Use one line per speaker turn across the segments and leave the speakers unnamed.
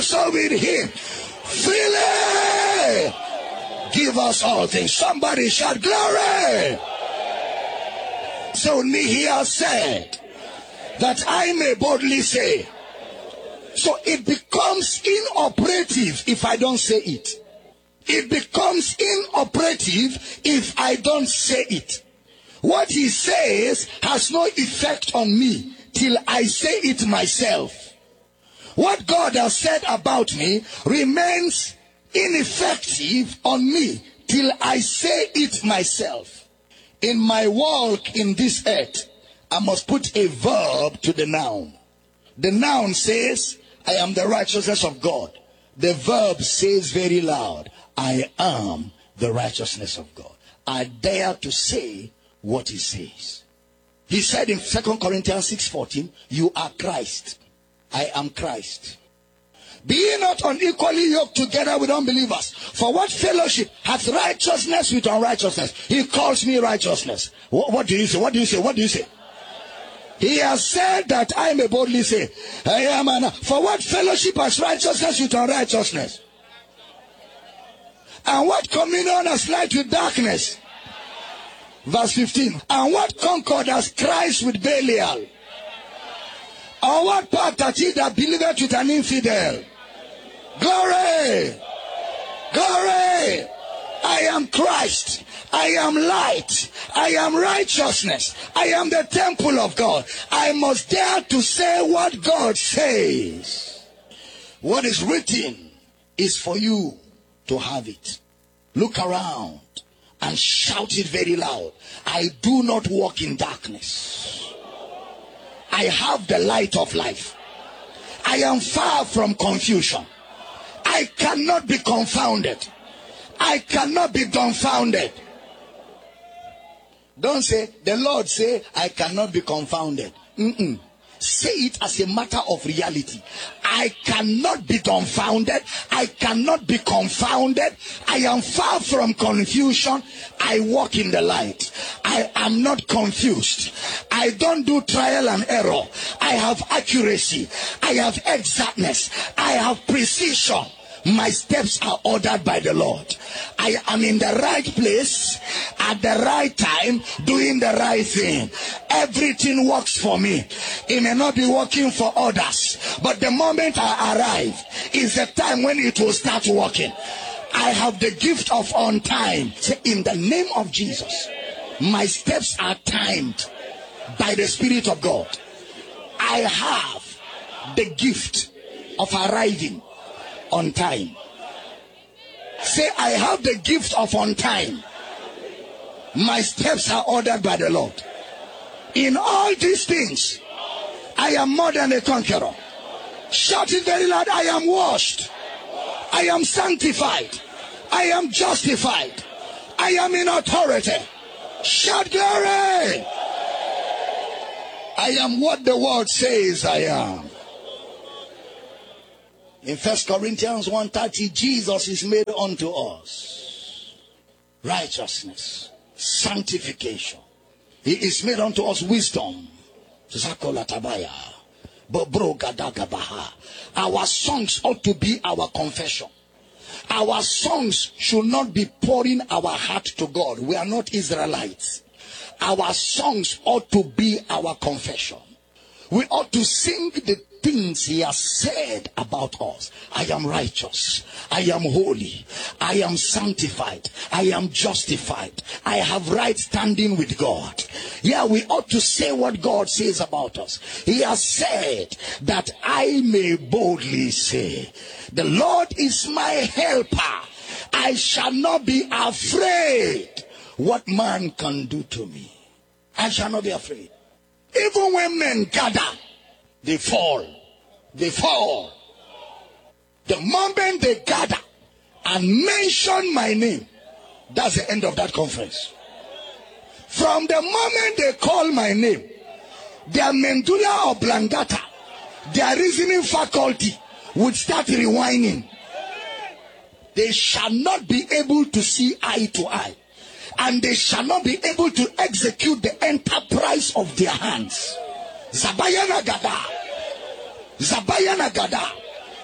also with him freely give us all things. Somebody shout glory. So Nehemiah said that I may boldly say. So it becomes inoperative if I don't say it. It becomes inoperative if I don't say it. What he says has no effect on me till I say it myself. What God has said about me remains ineffective on me till I say it myself. In my walk in this earth, I must put a verb to the noun. The noun says, I am the righteousness of God. The verb says very loud, I am the righteousness of God. I dare to say what he says. He said in 2 Corinthians 6:14, you are Christ. I am Christ. Be ye not unequally yoked together with unbelievers. For what fellowship hath righteousness with unrighteousness? He calls me righteousness. What do you say? What do you say? What do you say? He has said that I may boldly say, I am. For what fellowship has righteousness with unrighteousness? And what communion has light with darkness? Verse 15. And what concord has Christ with Belial? Or what part hath he that believeth with an infidel? Glory! Glory! I am Christ. I am light. I am righteousness. I am the temple of God. I must dare to say what God says. What is written is for you to have it. Look around and shout it very loud. I do not walk in darkness. I have the light of life. I am far from confusion. I cannot be confounded. I cannot be dumbfounded. Don't say, the Lord say, I cannot be confounded. Say it as a matter of reality. I cannot be dumbfounded. I cannot be confounded. I am far from confusion. I walk in the light. I am not confused. I don't do trial and error. I have accuracy. I have exactness. I have precision. My steps are ordered by the Lord. I am in the right place at the right time, doing the right thing. Everything works for me. It may not be working for others, but the moment I arrive is the time when it will start working. I have the gift of on time. Say, in the name of Jesus, my steps are timed by the Spirit of God. I have the gift of arriving on time. Say, I have the gift of on time. My steps are ordered by the Lord. In all these things, I am more than a conqueror. Shout it very loud. I am washed. I am sanctified. I am justified. I am in authority. Shout glory. I am what the word says I am. In 1 Corinthians 1:30, Jesus is made unto us righteousness, sanctification. He is made unto us wisdom. Our songs ought to be our confession. Our songs should not be pouring our heart to God. We are not Israelites. Our songs ought to be our confession. We ought to sing the things he has said about us. I am righteous. I am holy. I am sanctified. I am justified. I have right standing with God. Yeah, we ought to say what God says about us. He has said that I may boldly say, the Lord is my helper. I shall not be afraid what man can do to me. I shall not be afraid. Even when men gather, they fall. They fall. The moment they gather and mention my name, that's the end of that conference. From the moment they call my name, their medulla oblongata, their reasoning faculty would start rewinding. They shall not be able to see eye to eye. And they shall not be able to execute the enterprise of their hands. Zabayana Gada. Zabayana Gada.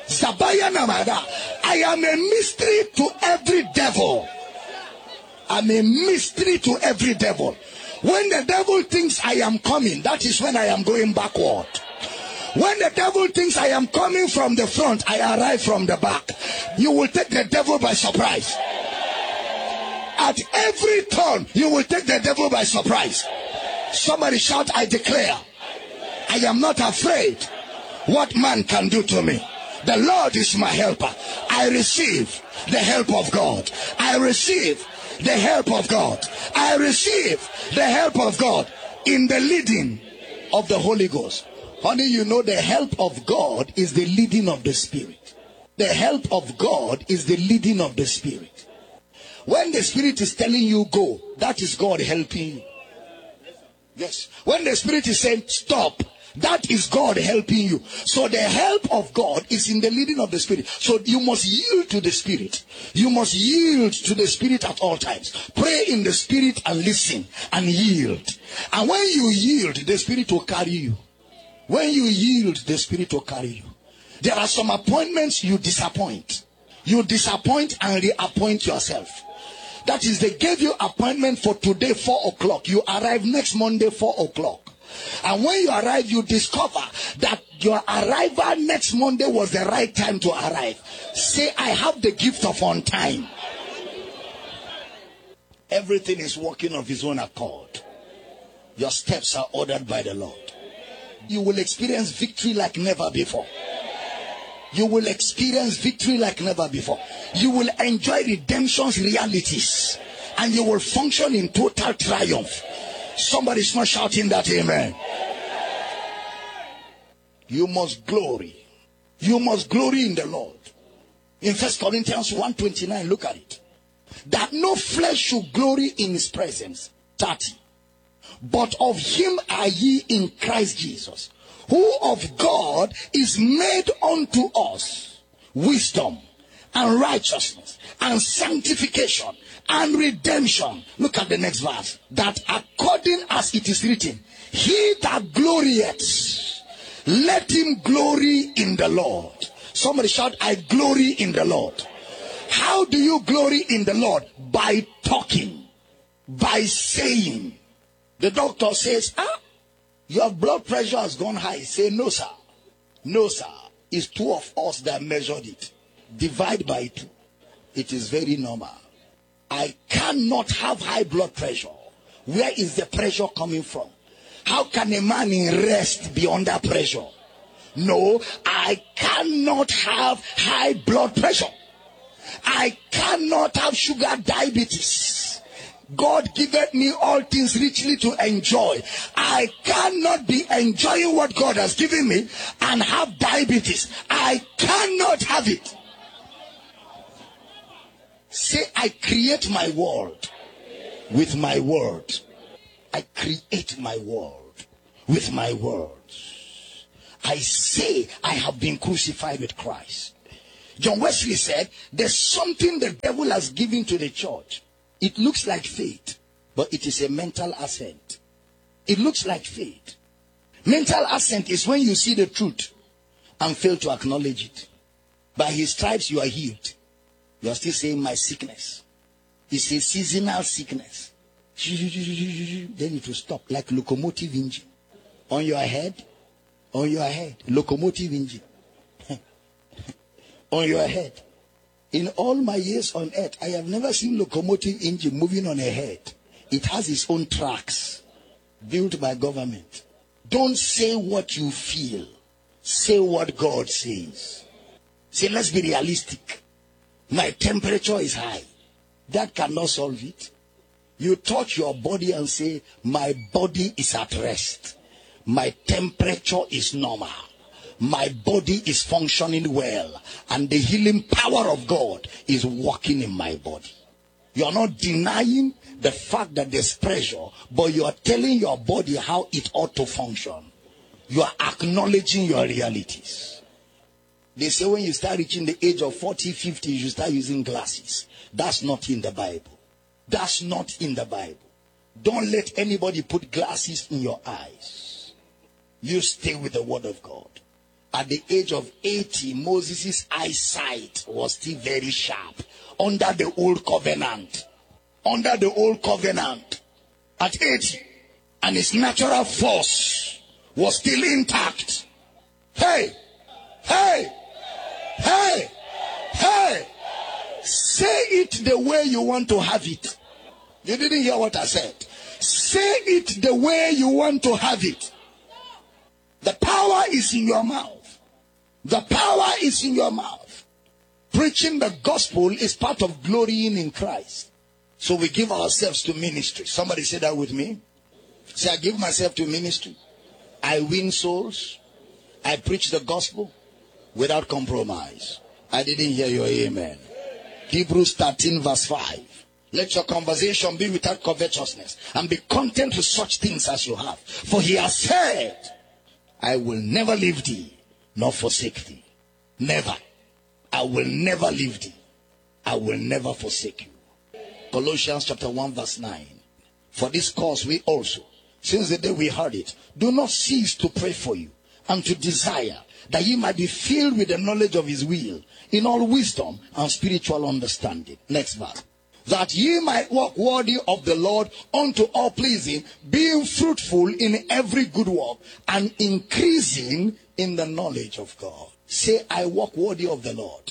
Zabaya Namada. I am a mystery to every devil. I'm a mystery to every devil. When the devil thinks I am coming, that is when I am going backward. When the devil thinks I am coming from the front, I arrive from the back. You will take the devil by surprise. At every turn, you will take the devil by surprise. Somebody shout, I declare, I am not afraid what man can do to me. The Lord is my helper. I receive the help of God. I receive the help of God. I receive the help of God in the leading of the Holy Ghost. Honey, you know the help of God is the leading of the Spirit. The help of God is the leading of the Spirit. When the Spirit is telling you go, that is God helping you. Yes. When the Spirit is saying stop, that is God helping you. So the help of God is in the leading of the Spirit. So you must yield to the Spirit. You must yield to the Spirit at all times. Pray in the Spirit and listen and yield. And when you yield, the Spirit will carry you. When you yield, the Spirit will carry you. There are some appointments you disappoint. You disappoint and reappoint yourself. That is, they gave you appointment for today 4 o'clock. You arrive next Monday 4 o'clock. And when you arrive, you discover that your arrival next Monday was the right time to arrive. Say, I have the gift of on time. Everything is working of his own accord. Your steps are ordered by the Lord. You will experience victory like never before. You will experience victory like never before. You will enjoy redemption's realities. And you will function in total triumph. Somebody's not shouting that amen. You must glory. You must glory in the Lord. In 1 Corinthians 1:29, look at it. That no flesh should glory in his presence. 30. But of him are ye in Christ Jesus, who of God is made unto us wisdom and righteousness and sanctification and redemption. Look at the next verse. That according as it is written, he that glorieth, let him glory in the Lord. Somebody shout, I glory in the Lord. How do you glory in the Lord? By talking, by saying. The doctor says, your blood pressure has gone high. Say, no, sir. No, sir. It's 2 of us that measured it. Divide by 2. It is very normal. I cannot have high blood pressure. Where is the pressure coming from? How can a man in rest be under pressure? No, I cannot have high blood pressure. I cannot have sugar diabetes. God giveth me all things richly to enjoy. I cannot be enjoying what God has given me and have diabetes. I cannot have it. Say, I create my world with my word. I create my world with my words. I say I have been crucified with Christ. John Wesley said, there's something the devil has given to the church. It looks like faith, but it is a mental assent. It looks like faith. Mental assent is when you see the truth and fail to acknowledge it. By his stripes you are healed. You are still saying my sickness. It's a seasonal sickness. Then it will stop like locomotive engine. On your head, locomotive engine. On your head. In all my years on earth, I have never seen locomotive engine moving on a head. It has its own tracks built by government. Don't say what you feel. Say what God says. Say, let's be realistic. My temperature is high. That cannot solve it. You touch your body and say, my body is at rest. My temperature is normal. My body is functioning well. And the healing power of God is working in my body. You are not denying the fact that there's pressure, but you are telling your body how it ought to function. You are acknowledging your realities. They say when you start reaching the age of 40, 50, you start using glasses. That's not in the Bible. That's not in the Bible. Don't let anybody put glasses in your eyes. You stay with the word of God. at the age of 80, Moses' eyesight was still very sharp under the old covenant. Under the old covenant at 80, and his natural force was still intact. Hey, hey, hey, hey. Say it the way you want to have it. You didn't hear what I said. Say it the way you want to have it. The power is in your mouth. The power is in your mouth. Preaching the gospel is part of glorying in Christ. So we give ourselves to ministry. Somebody say that with me. Say, I give myself to ministry. I win souls. I preach the gospel without compromise. I didn't hear your amen. Hebrews 13 verse 5. Let your conversation be without covetousness, and be content with such things as you have. For he has said, I will never leave thee, nor forsake thee. Never. I will never leave thee. I will never forsake you. Colossians chapter 1 verse 9. For this cause we also, since the day we heard it, do not cease to pray for you, and to desire that ye might be filled with the knowledge of his will, in all wisdom and spiritual understanding. Next verse. That ye might walk worthy of the Lord unto all pleasing, being fruitful in every good work, and increasing in the knowledge of God. Say, I walk worthy of the Lord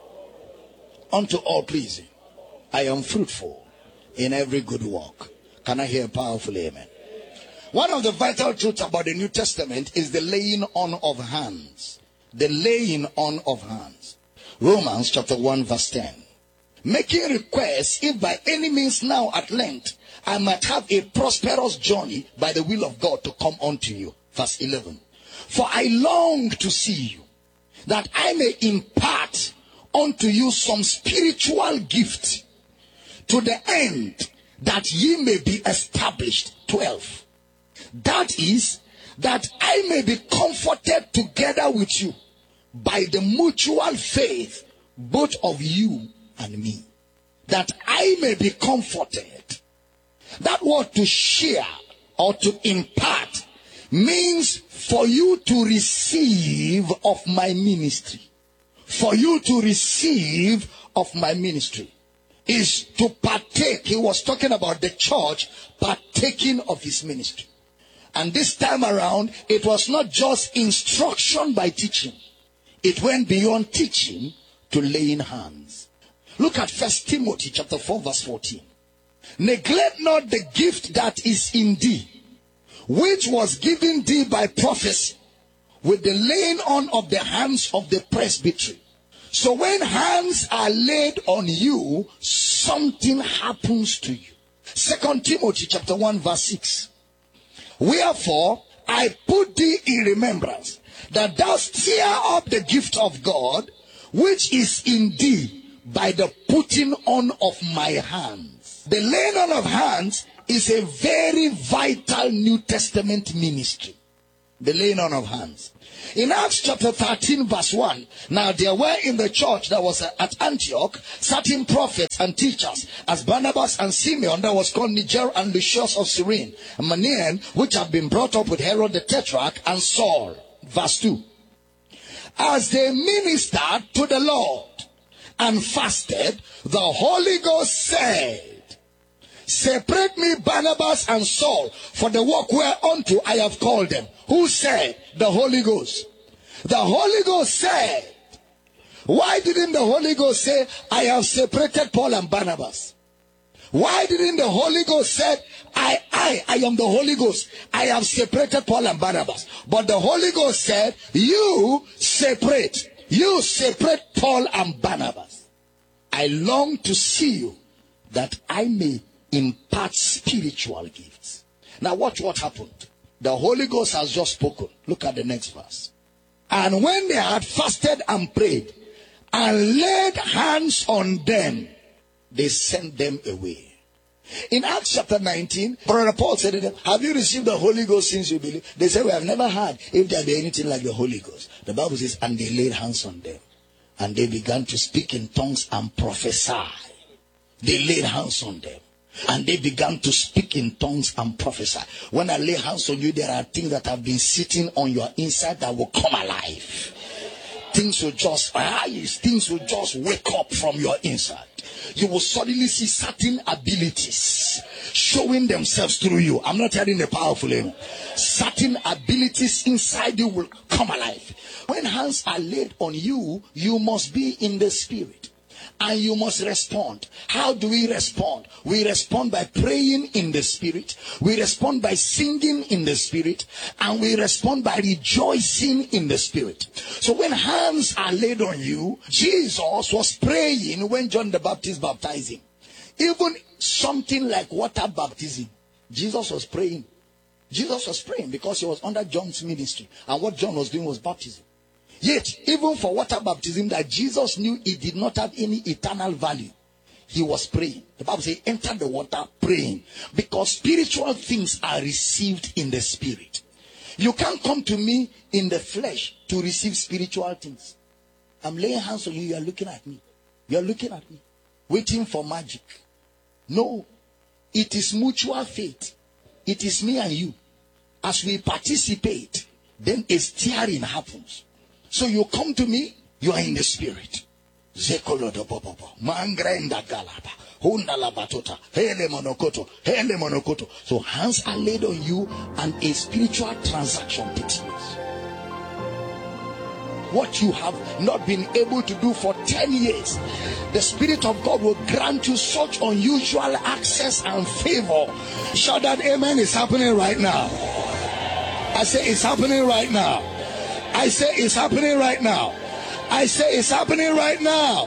unto all pleasing. I am fruitful in every good work. Can I hear a powerful amen? One of the vital truths about the New Testament is the laying on of hands. The laying on of hands. Romans chapter 1 verse 10. Making requests, if by any means now at length I might have a prosperous journey by the will of God to come unto you. Verse 11. For I long to see you, that I may impart unto you some spiritual gift, to the end that ye may be established. 12. That is, that I may be comforted together with you by the mutual faith, both of you and me. That I may be comforted. That word to share or to impart means for you to receive of my ministry. For you to receive of my ministry is to partake. He was talking about the church partaking of his ministry. And this time around, it was not just instruction by teaching. It went beyond teaching to laying hands. Look at 1 Timothy chapter 4 verse 14. Neglect not the gift that is in thee, which was given thee by prophecy, with the laying on of the hands of the presbytery. So when hands are laid on you, something happens to you. 2 Timothy chapter 1 verse 6. Wherefore I put thee in remembrance, that thou stir up the gift of God, which is in thee, by the putting on of my hands. The laying on of hands is a very vital New Testament ministry. The laying on of hands. In Acts chapter 13 verse 1, now there were in the church that was at Antioch certain prophets and teachers, as Barnabas and Simeon, that was called Niger and Lucius of Cyrene, and Manaen, which had been brought up with Herod the Tetrarch, and Saul. Verse 2. As they ministered to the Lord and fasted, the Holy Ghost said, separate me Barnabas and Saul for the work whereunto I have called them. Who said? The Holy Ghost. The Holy Ghost said. Why didn't the Holy Ghost say, I have separated Paul and Barnabas? Why didn't the Holy Ghost say, I am the Holy Ghost, I have separated Paul and Barnabas? But the Holy Ghost said, you separate Paul and Barnabas. I long to see you, that I may impart spiritual gifts. Now watch what happened. The Holy Ghost has just spoken. Look at the next verse. And when they had fasted and prayed and laid hands on them, they sent them away. In Acts chapter 19, Brother Paul said to them, have you received the Holy Ghost since you believe? They said, we have never heard if there be anything like the Holy Ghost. The Bible says, and they laid hands on them, and they began to speak in tongues and prophesy. They laid hands on them. And they began to speak in tongues and prophesy. When I lay hands on you, there are things that have been sitting on your inside that will come alive. Things will just wake up from your inside. You will suddenly see certain abilities showing themselves through you. I'm not telling the powerful. Certain abilities inside you will come alive. When hands are laid on you, you must be in the spirit. And you must respond. How do we respond? We respond by praying in the spirit. We respond by singing in the spirit. And we respond by rejoicing in the spirit. So when hands are laid on you, Jesus was praying when John the Baptist baptized him. Even something like water baptism, Jesus was praying. Jesus was praying because he was under John's ministry. And what John was doing was baptism. Yet, even for water baptism that Jesus knew it did not have any eternal value, he was praying. The Bible says, enter the water praying. Because spiritual things are received in the spirit. You can't come to me in the flesh to receive spiritual things. I'm laying hands on you, you are looking at me. You are looking at me, waiting for magic. No, it is mutual faith. It is me and you. As we participate, then a stirring happens. So you come to me, you are in the spirit. So hands are laid on you and a spiritual transaction takes place. What you have not been able to do for 10 years, the Spirit of God will grant you such unusual access and favor. Shout that amen is happening right now. I say it's happening right now. I say it's happening right now. I say it's happening right now.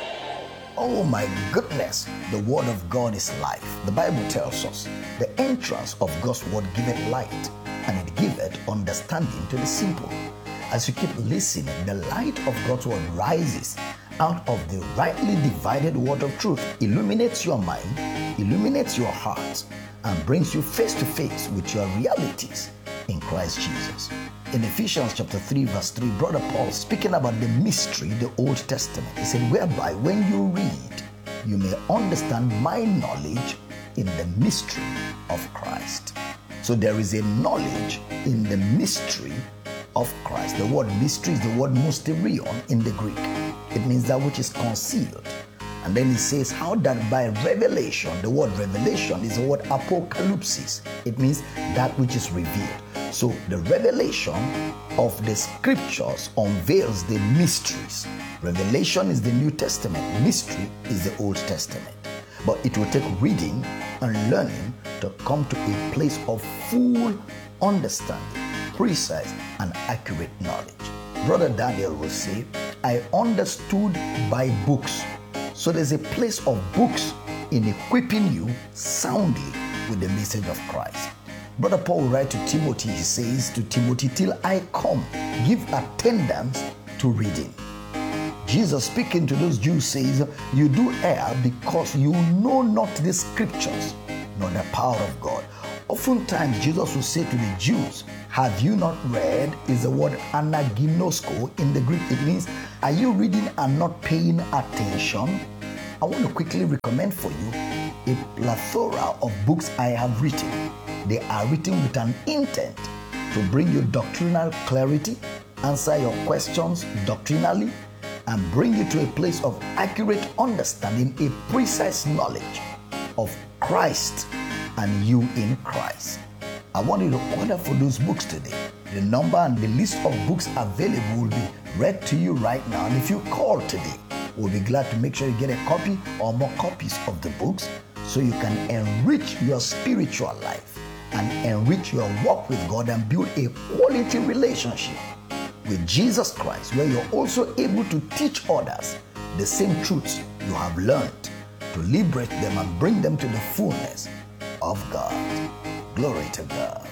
Oh my goodness, the word of God is life. The Bible tells us the entrance of God's word giveth light, and it giveth understanding to the simple. As you keep listening, the light of God's word rises out of the rightly divided word of truth, illuminates your mind, illuminates your heart, and brings you face to face with your realities in Christ Jesus. In Ephesians chapter 3 verse 3, Brother Paul, speaking about the mystery, the Old Testament, he said, whereby when you read, you may understand my knowledge in the mystery of Christ. So there is a knowledge in the mystery of Christ. The word mystery is the word mysterion in the Greek. It means that which is concealed. And then he says how that by revelation, the word revelation is the word apocalypsis. It means that which is revealed. So the revelation of the scriptures unveils the mysteries. Revelation is the New Testament. Mystery is the Old Testament. But it will take reading and learning to come to a place of full understanding, precise and accurate knowledge. Brother Daniel will say, I understood by books. So there's a place of books in equipping you soundly with the message of Christ. Brother Paul will write to Timothy, he says to Timothy, till I come, give attendance to reading. Jesus speaking to those Jews says, you do err because you know not the scriptures, nor the power of God. Oftentimes Jesus will say to the Jews, have you not read, is the word anaginosko in the Greek. It means, are you reading and not paying attention? I want to quickly recommend for you a plethora of books I have written. They are written with an intent to bring you doctrinal clarity, answer your questions doctrinally, and bring you to a place of accurate understanding, a precise knowledge of Christ and you in Christ. I want you to order for those books today. The number and the list of books available will be read to you right now. And if you call today, we'll be glad to make sure you get a copy or more copies of the books so you can enrich your spiritual life and enrich your walk with God and build a quality relationship with Jesus Christ, where you're also able to teach others the same truths you have learned, to liberate them and bring them to the fullness of God. Glory to God.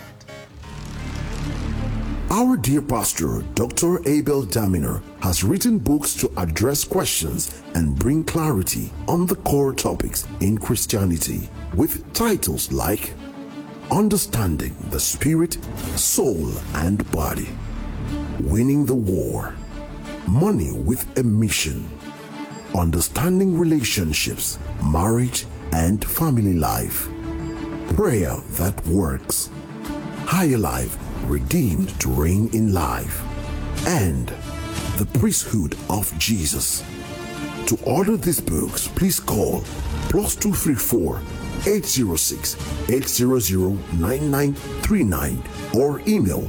Our dear pastor, Dr. Abel Daminer, has written books to address questions and bring clarity on the core topics in Christianity, with titles like Understanding the Spirit, Soul, and Body, Winning the War, Money with a Mission, Understanding Relationships, Marriage, and family life. Prayer that works. Higher Life, redeemed to reign in life. And the priesthood of Jesus. To order these books, please call +234 806 800 9939 or email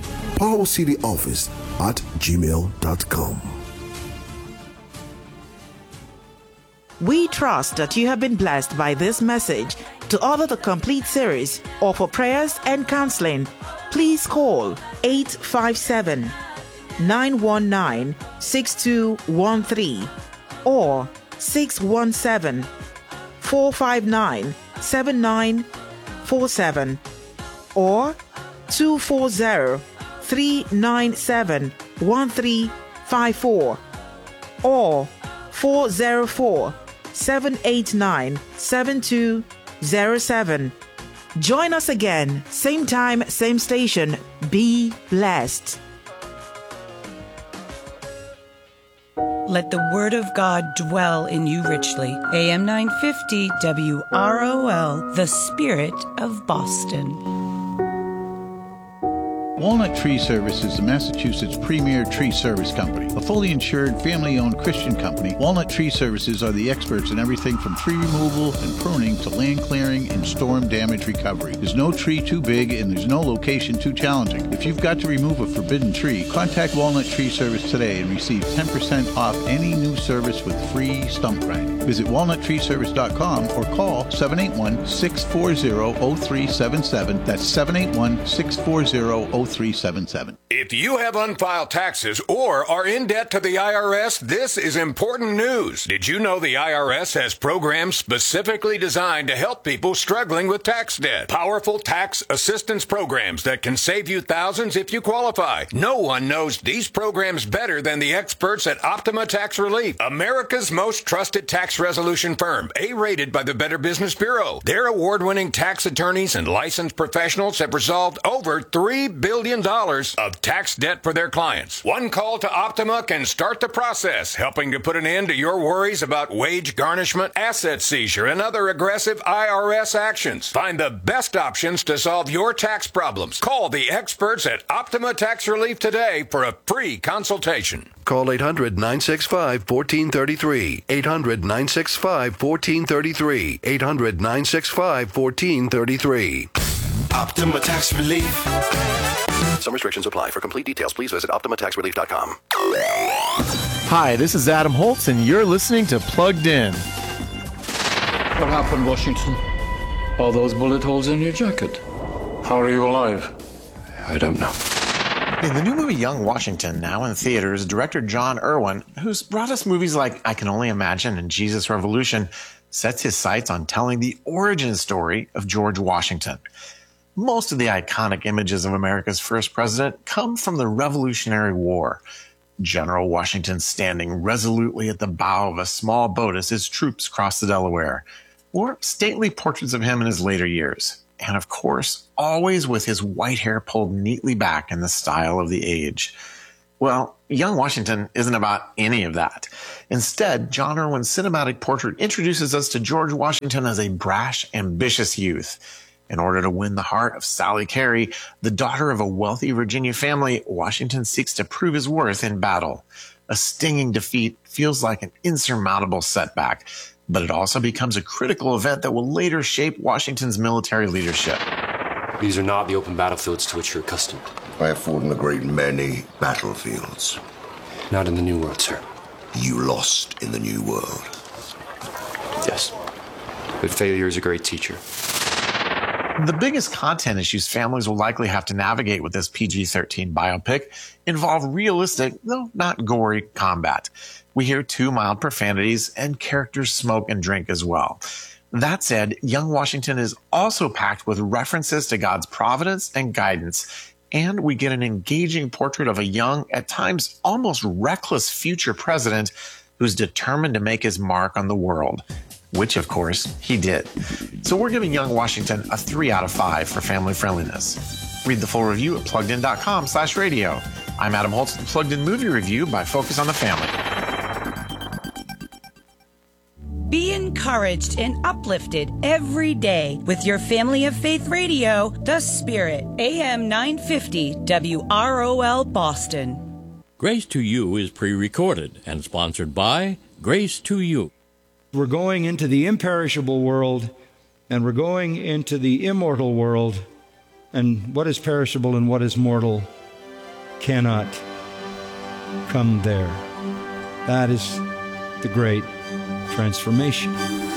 powercityoffice@gmail.com.
We trust that you have been blessed by this message. To order the complete series or for prayers and counseling, please call 857-919-6213 or 617-459-7947 or 240-397-1354 or 404-789-7207. Join us again, same time, same station. Be blessed.
Let the word of God dwell in you richly. AM 950 WROL, the Spirit of Boston.
Walnut Tree Service is the Massachusetts premier tree service company. A fully insured, family-owned Christian company, Walnut Tree Services are the experts in everything from tree removal and pruning to land clearing and storm damage recovery. There's no tree too big and there's no location too challenging. If you've got to remove a forbidden tree, contact Walnut Tree Service today and receive 10% off any new service with free stump grinding. Visit walnuttreeservice.com or call 781-640-0377. That's 781-640-0377.
If you have unfiled taxes or are in debt to the IRS, this is important news. Did you know the IRS has programs specifically designed to help people struggling with tax debt? Powerful tax assistance programs that can save you thousands if you qualify. No one knows these programs better than the experts at Optima Tax Relief, America's most trusted tax resolution firm, A-rated by the Better Business Bureau. Their award-winning tax attorneys and licensed professionals have resolved over $3 billion of tax debt for their clients. One call to Optima can start the process, helping to put an end to your worries about wage garnishment, asset seizure, and other aggressive IRS actions. Find the best options to solve your tax problems. Call the experts at Optima Tax Relief today for a free consultation.
Call 800-965-1433. 800-965-1433. 800-965-1433.
Optima Tax Relief.
Some restrictions apply. For complete details, please visit OptimaTaxRelief.com.
Hi, this is Adam Holtz, and you're listening to Plugged In.
What happened, Washington? All those bullet holes in your jacket. How are you alive? I don't know.
In the new movie Young Washington, now in theaters, director John Irwin, who's brought us movies like I Can Only Imagine and Jesus Revolution, sets his sights on telling the origin story of George Washington. Most of the iconic images of America's first president come from the Revolutionary War. General Washington standing resolutely at the bow of a small boat as his troops crossed the Delaware, or stately portraits of him in his later years. And of course, always with his white hair pulled neatly back in the style of the age. Well, Young Washington isn't about any of that. Instead, John Irwin's cinematic portrait introduces us to George Washington as a brash, ambitious youth. In order to win the heart of Sally Carey, the daughter of a wealthy Virginia family, Washington seeks to prove his worth in battle. A stinging defeat feels like an insurmountable setback, but it also becomes a critical event that will later shape Washington's military leadership.
These are not the open battlefields to which you're accustomed.
I have fought in a great many battlefields.
Not in the New World, sir.
You lost in the New World.
Yes. But failure is a great teacher.
The biggest content issues families will likely have to navigate with this PG-13 biopic involve realistic, though not gory, combat. We hear 2 mild profanities, and characters smoke and drink as well. That said, Young Washington is also packed with references to God's providence and guidance, and we get an engaging portrait of a young, at times almost reckless future president who's determined to make his mark on the world. Which, of course, he did. So we're giving Young Washington a 3 out of 5 for family friendliness. Read the full review at pluggedin.com/radio. I'm Adam Holtz with the Plugged In Movie Review by Focus on the Family.
Be encouraged and uplifted every day with your Family of Faith radio, The Spirit, AM 950 WROL Boston.
Grace to You is pre-recorded and sponsored by Grace to You.
We're going into the imperishable world, and we're going into the immortal world, and what is perishable and what is mortal cannot come there. That is the great transformation.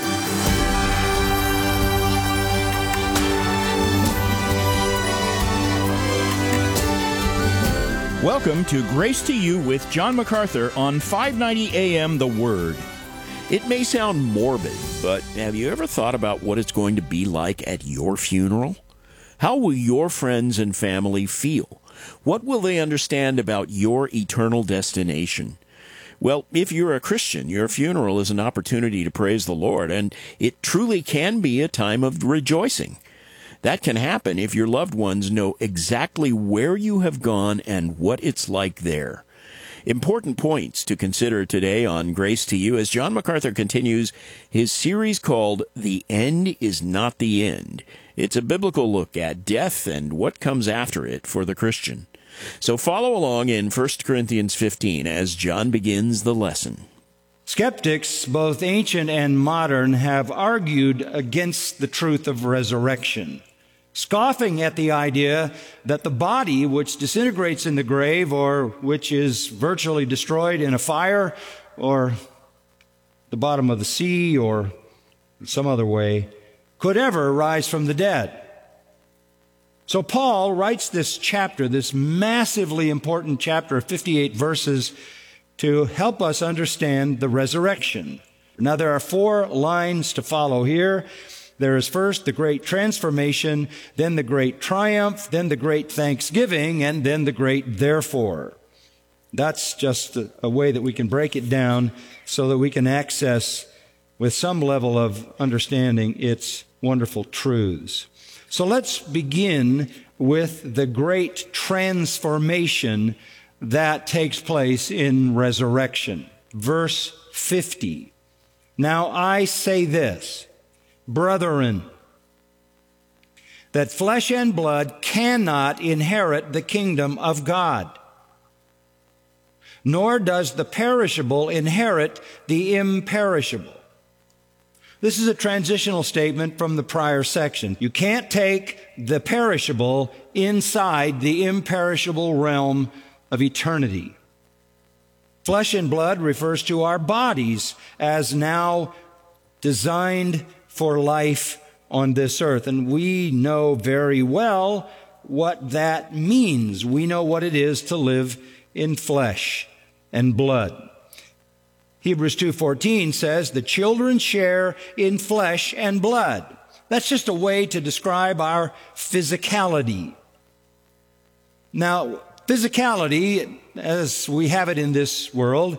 Welcome to Grace to You with John MacArthur on 590 AM The Word. It may sound morbid, but have you ever thought about what it's going to be like at your funeral? How will your friends and family feel? What will they understand about your eternal destination? Well, if you're a Christian, your funeral is an opportunity to praise the Lord, and it truly can be a time of rejoicing. That can happen if your loved ones know exactly where you have gone and what it's like there. Important points to consider today on Grace to You as John MacArthur continues his series called The End is Not the End. It's a biblical look at death and what comes after it for the Christian. So follow along in 1 Corinthians 15 as John begins the lesson.
Skeptics, both ancient and modern, have argued against the truth of resurrection, scoffing at the idea that the body which disintegrates in the grave or which is virtually destroyed in a fire or the bottom of the sea or some other way could ever rise from the dead. So Paul writes this chapter, this massively important chapter of 58 verses, to help us understand the resurrection. Now there are 4 lines to follow here. There is first the great transformation, then the great triumph, then the great thanksgiving, and then the great therefore. That's just a way that we can break it down so that we can access with some level of understanding its wonderful truths. So let's begin with the great transformation that takes place in resurrection. Verse 50. Now I say this, brethren, that flesh and blood cannot inherit the kingdom of God, nor does the perishable inherit the imperishable. This is a transitional statement from the prior section. You can't take the perishable inside the imperishable realm of eternity. Flesh and blood refers to our bodies as now designed for life on this earth. And we know very well what that means. We know what it is to live in flesh and blood. Hebrews 2:14 says, the children share in flesh and blood. That's just a way to describe our physicality. Now, physicality, as we have it in this world,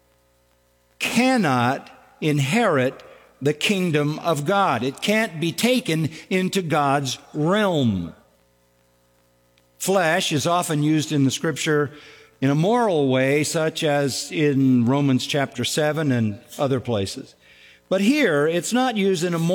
cannot inherit the kingdom of God. It can't be taken into God's realm. Flesh is often used in the Scripture in a moral way, such as in Romans chapter 7 and other places. But here, it's not used in a moral